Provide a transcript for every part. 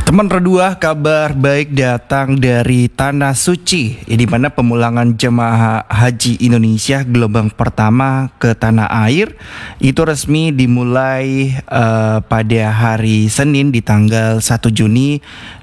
Teman Redua, kabar baik datang dari Tanah Suci, di mana pemulangan jemaah haji Indonesia gelombang pertama ke tanah air itu resmi dimulai pada hari Senin di tanggal 1 Juni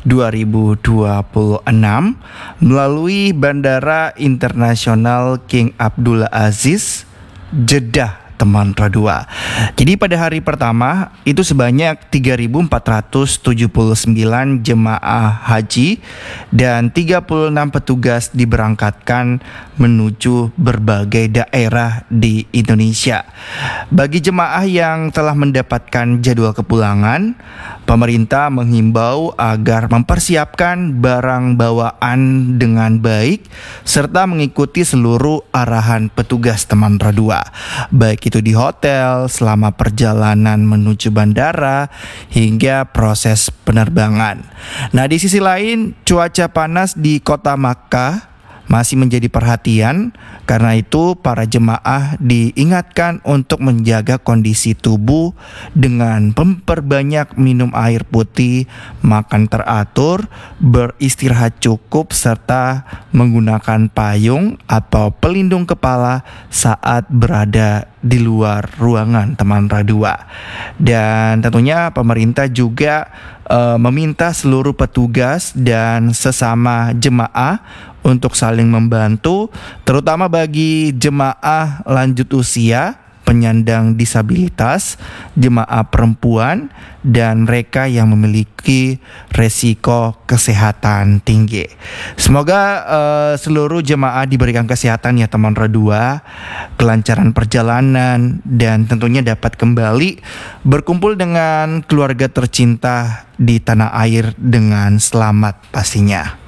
2026 melalui Bandara Internasional King Abdul Aziz, Jeddah, teman Redua. Jadi pada hari pertama itu sebanyak 3.479 jemaah haji dan 36 petugas diberangkatkan menuju berbagai daerah di Indonesia. Bagi jemaah yang telah mendapatkan jadwal kepulangan, pemerintah menghimbau agar mempersiapkan barang bawaan dengan baik serta mengikuti seluruh arahan petugas teman Redua, baik itu di hotel, selama perjalanan menuju bandara, hingga proses penerbangan. Nah, di sisi lain, cuaca panas di kota Makkah masih menjadi perhatian. Karena itu para jemaah diingatkan untuk menjaga kondisi tubuh dengan memperbanyak minum air putih, makan teratur, beristirahat cukup, serta menggunakan payung atau pelindung kepala saat berada di luar ruangan teman Redua. Dan tentunya pemerintah juga meminta seluruh petugas dan sesama jemaah untuk saling membantu, terutama bagi jemaah lanjut usia, penyandang disabilitas, jemaah perempuan, dan mereka yang memiliki resiko kesehatan tinggi. Semoga seluruh jemaah diberikan kesehatan ya teman Redua, kelancaran perjalanan, dan tentunya dapat kembali berkumpul dengan keluarga tercinta di tanah air dengan selamat pastinya.